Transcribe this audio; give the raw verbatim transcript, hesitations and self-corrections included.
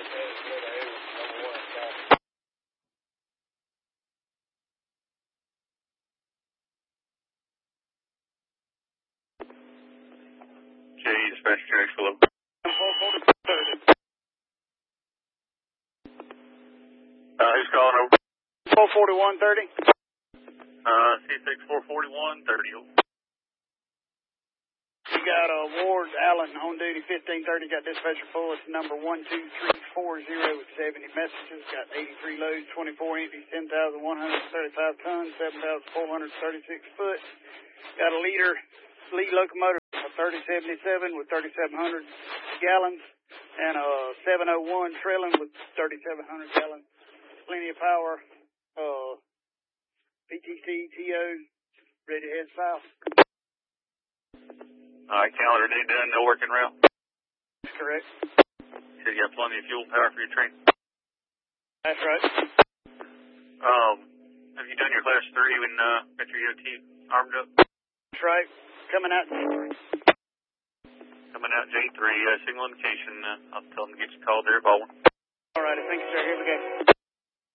J, dispatch Trax, hello. Uh, who's calling over? four forty-one thirty. Uh, C six four forty-one thirty. You got uh, Ward Allen on duty, fifteen thirty. Got dispatcher full. It's number one two three four zero with seventy messages. Got eighty-three loads, twenty-four empties, ten thousand one hundred thirty-five tons, seven thousand four hundred thirty-six foot. Got a leader, lead locomotive, a thirty seventy-seven with thirty-seven hundred gallons, and a seven oh one trailing with thirty-seven hundred gallons. Plenty of power. Uh, P T C, T O, ready to head south. Alright, calendar day done, no working route. That's correct. So you got plenty of fuel power for your train? That's right. Um, have you done your class three when, uh, Metro E O T armed up? That's right. Coming out. Coming out J three, uh, signal indication, uh, I'll tell them to get you called there, ball one. All righty, thank you, sir. Here we go.